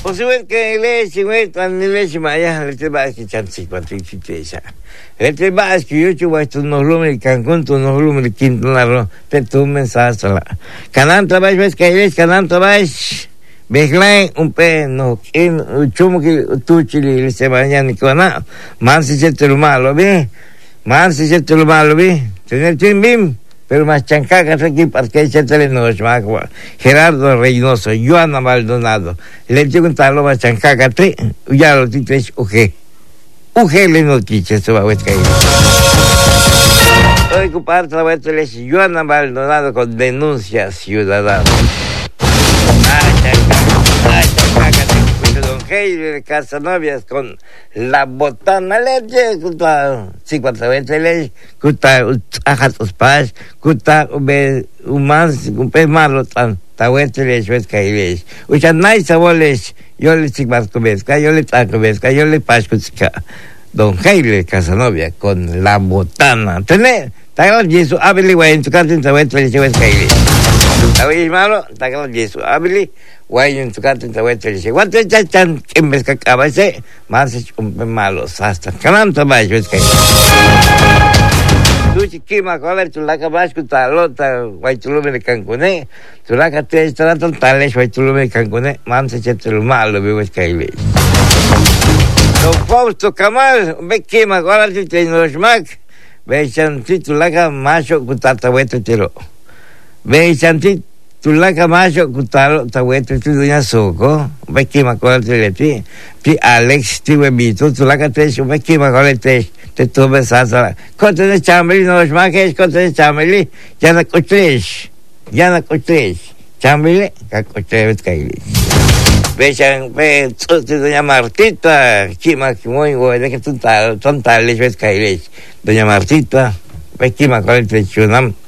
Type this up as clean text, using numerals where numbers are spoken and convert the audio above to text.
Posible que leche, güey, tan leche maya, leche va a que chansi patricia. Leche va a que yo chupa estos no lumen Cancún, tu no lumen Quintana, te tu mensaje la. Cananta vais ves que leche, cananta vais. Beglay un pe no in chumo que tu chili le se baña ni cona. Man si se te lo malo, ve. Man si se te lo malo, ve. Tener tin bim. Pero más chancagas aquí porque se te le nos magua. Gerardo Reynoso, Joana Maldonado. Le digo un talo más chancaga te, ya lo dices uge. Uge le noticias se va a ver que hoy comparto la vuelta le Joana Maldonado con denuncia ciudadana. Don Heide Casanovias con la botana leche, cuta 50 veces leche, cuta ajatos paz, cuta humans, un pez malo tan, tahuete leche, ves que leche. Ucha nai saboles, yo le sigmas comezca, yo le tacomezca, yo le pascuzca. Don Heide Casanovia con la botana. Tener, tagalo Jesús, abili guay en tu casa en tahuete leche, ves que leche. Tahuete malo, tagalo Jesús, abili. Guay en tu casa te voy a decir, ¿cuánto echan en vez que acaba ese? Más es un malos hasta cananta más, ves que. Tu chiquima, cola, tu la cabas, tu talota, guay tu lume de Cancuné, tu la que te está tan tales, guay tu lume de Cancuné, más se echa lo malo, ves que ves. Don Fausto Camal, ve quima, cola, tu te nos mac, ve chanti, tu la que macho, cutata, güey, te tiro. Ve chanti, tu la camacho cutalo tahuete tu doña Soco, ve que me acuerdo de ti, ti Alex ti bebito, tu la catecho, ve que me acuerdo te tuve salsa, contra de chambeli no es más que contra de chambeli, ya no coches, chambeli, que coche ves que ve tu doña Martita, chima que muy güey, de que son tales ves que doña Martita, ve que me acuerdo de chunam.